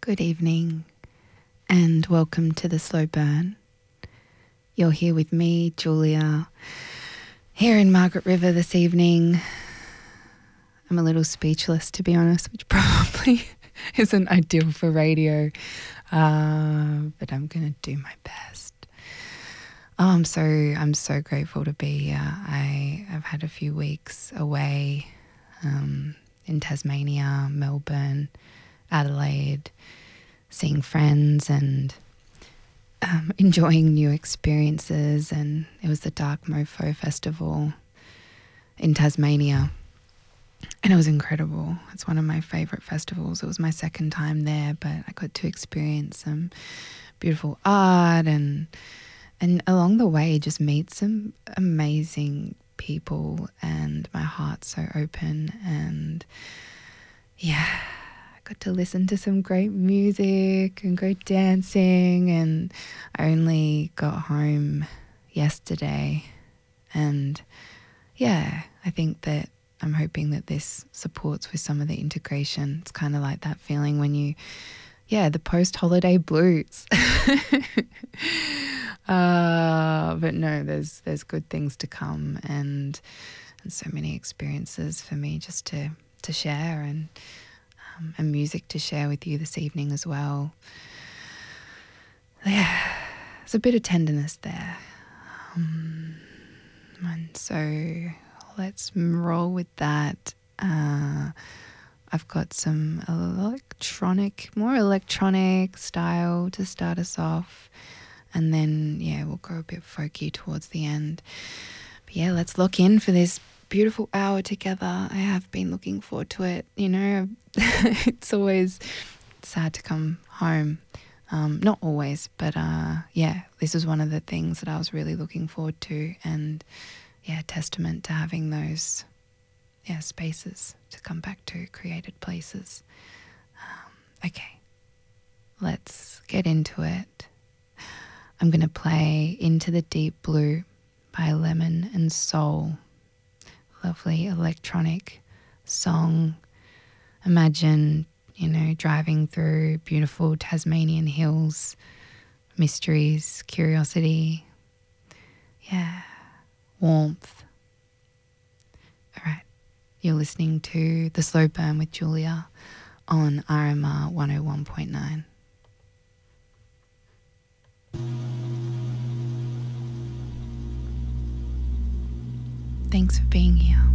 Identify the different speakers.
Speaker 1: Good evening and welcome to the Slow Burn. You're here with me, Julia, here in Margaret River this evening. I'm a little speechless, to be honest, which probably isn't ideal for radio, but I'm going to do my best. I'm so grateful to be here. I've had a few weeks away in Tasmania, Melbourne, Adelaide, seeing friends and enjoying new experiences. And it was the Dark Mofo Festival in Tasmania, and it was incredible. It's one of my favourite festivals. It was my second time there, but I got to experience some beautiful art and along the way just meet some amazing people, and my heart's so open. And yeah, I got to listen to some great music and great dancing, and I only got home yesterday. And yeah, I think that I'm hoping that this supports with some of the integration. It's kind of like that feeling when the post-holiday blues. But no, there's good things to come, and so many experiences for me just to share, and music to share with you this evening as well. Yeah, there's a bit of tenderness there. And so let's roll with that. I've got some more electronic style to start us off. And then, we'll go a bit folky towards the end. But let's lock in for this beautiful hour together. I have been looking forward to it. It's always sad to come home. Not always, but this was one of the things that I was really looking forward to. And testament to having those spaces to come back to, created places. Okay, let's get into it. I'm going to play Into the Deep Blue by Lemon and Soul. Lovely electronic song. Imagine, driving through beautiful Tasmanian hills, mysteries, curiosity, warmth. All right, you're listening to The Slow Burn with Julia on RMR 101.9. Thanks for being here.